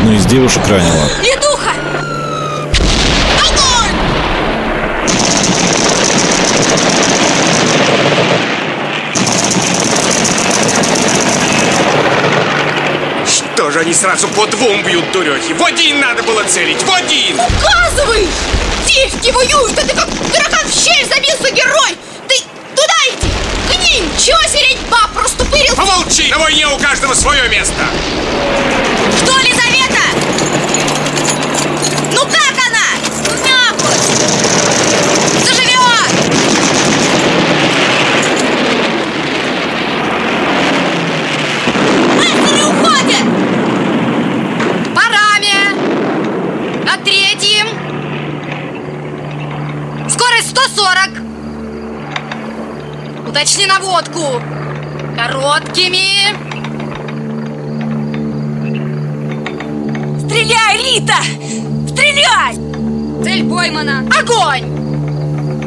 одну из девушек ранило. Ледуха! Огонь! Что же они сразу по двум бьют, дурехи? В один надо было целить, в один! Указывай! Девки воюют, а ты как таракан в щель забился, герой! Ты туда иди! К ним! Чего сидеть, баб, проступырился? Помолчи! На войне у каждого свое место! Что, Лизавета? Ну как она? Мякоть! Заживет! Мастери уходят! Парами! На третьем! Скорость 140! Уточни наводку! Короткими! Стреляй, Рита! Стреляй! Цель поймана! Огонь!